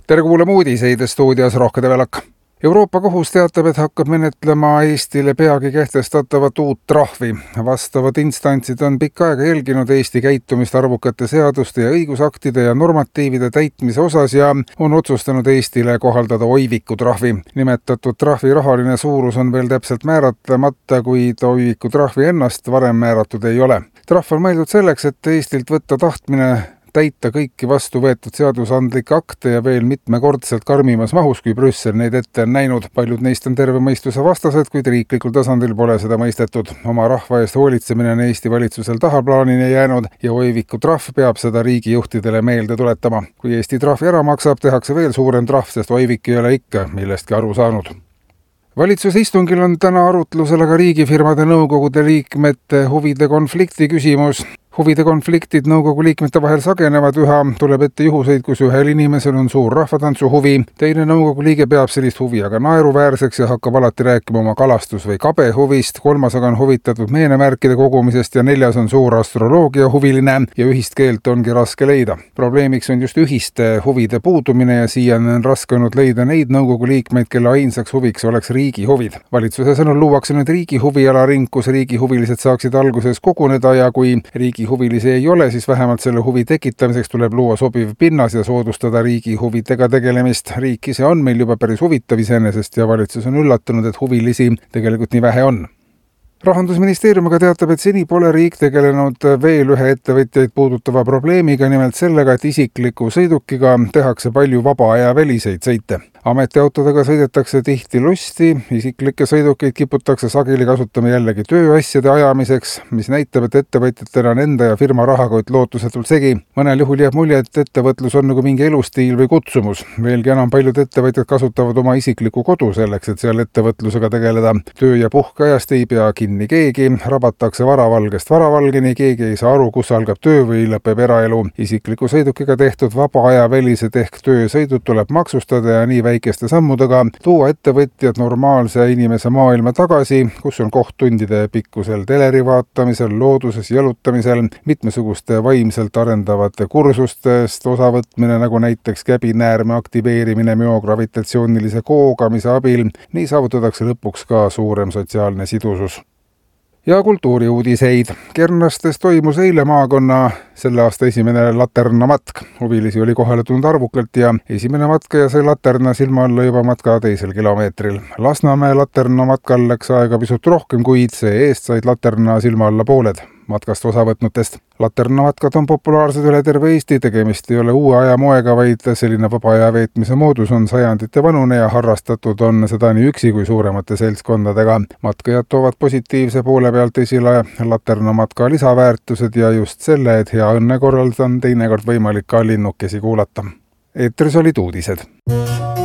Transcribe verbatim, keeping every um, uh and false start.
tere kuulama uudiseid, stuudios Rohke Develak. Euroopa kohus teatab, et hakkab menetlema Eestile peagi kehtestatavat uut trahvi. Vastavad instantsid on pikka aega jälginud Eesti käitumist arvukate seaduste ja õigusaktide ja normatiivide täitmise osas ja on otsustanud Eestile kohaldada oiviku trahvi. Nimetatud trahvi rahaline suurus on veel täpselt määratlemata, kuid oiviku trahvi ennast varem määratud ei ole. Trahv on mõeldud selleks, et Eestilt võtta tahtmine täita kõiki vastu võetud seadusandlikke akte ja veel mitmekordselt karmimas mahus, kui Brüssel neid ette on näinud. Paljud neist on terve mõistuse vastased, kuid riiklikul tasandil pole seda mõistetud. Oma rahva eest hoolitsemine on Eesti valitsusel tahaplaanini jäänud ja oiviku trahv peab seda riigijuhtidele meelde tuletama. Kui Eesti trahvi ära maksab, tehakse veel suurem trahv, sest oivik ei ole ikka millestki aru saanud. Valitsuse istungil on täna arutlusel aga riigifirmade nõukogude liikmete huvide konflikti küsimus. Huvide konfliktid nõukogu liikmete vahel sagenevad üha, tuleb ette juhuseid, kus ühel inimesel on suur rahvatantsu huvi, teine nõukogu liige peab sellist huvi aga naeruväärseks ja hakkab alati rääkima oma kalastus- või kabehuvist, kolmas aga on huvitatud meenemärkide kogumisest ja neljas on suur astroloogia huviline ja ühist keelt ongi raske leida. Probleemiks on just ühiste huvide puudumine ja siiani on raske olnud leida neid nõukogu liikmeid, kelle ainsaks huviks oleks riigi huvid. Valitsuse sõnul luuakse nüüd riigi huvialaring, kus riigi huvilised saaksid alguses koguneda ja kui riigi huvilisi ei ole, siis vähemalt selle huvi tekitamiseks tuleb luua sobiv pinnas ja soodustada riigi huvidega tegelemist. Riik ise on meil juba päris huvitav iseenesest ja valitsus on üllatunud, et huvilisi tegelikult nii vähe on. Rahandusministeerium aga teatab, et seni pole riik tegelenud veel ühe ettevõtjaid puudutava probleemiga, nimelt sellega, et isikliku sõidukiga tehakse palju vaba aja väliseid sõite. Ametiautodega sõidetakse tihti lusti, isiklikke sõidukeid kiputakse sageli kasutama jällegi tööasjade ajamiseks, mis näitab, et ettevõtjatel on enda ja firma rahakott lootusetult segi. Mõnel juhul jääb mulje, et ettevõtlus on nagu mingi elustiil või kutsumus. Veelgi enam paljud ettevõtjad kasutavad oma isiklikku kodu selleks, et seal ettevõtlusega tegeleda. Töö- ja puhkeajast ei pea kinni keegi, rabatakse varavalgest varavalgeni, keegi ei saa aru, kus algab töö või lõpeb eraelu. Isikliku sõidukiga tehtud vaba aja välised ehk töösõidud tuleb maksustada ja nii väikeste sammudega tuua ettevõtjad normaalse inimese maailma tagasi, kus on koht tundide pikkusel teleri vaatamisel, looduses jalutamisel, mitmesuguste vaimselt arendavate kursustest osavõtmine, nagu näiteks käbinäärme aktiveerimine müogravitatsioonilise koogamise abil. Nii saavutatakse lõpuks ka suurem sotsiaalne sidusus. Ja kultuuriuudiseid. Kernastes toimus eile maakonna selle aasta esimene laternamatk. Huvilisi oli kohale tulnud arvukalt ja esimene matka ja sai laterna silma alla juba matka teisel kilomeetril. Lasnamäe laternamatkal läks aega pisut rohkem, kuid see eest said laterna silma alla pooled matkast osavõtnutest. Laternamatkad on populaarsed üle terve Eesti, tegemist ei ole uue aja moega, vaid selline vaba aja veetmise moodus on sajandite vanune ja harrastatud on seda nii üksi kui suuremate seltskondadega. Matkajad toovad positiivse poole pealt esile laternamatka lisaväärtused ja just selle, et hea õnne korral on teinekord võimalik ka linnukesi kuulata. Eetris olid uudised.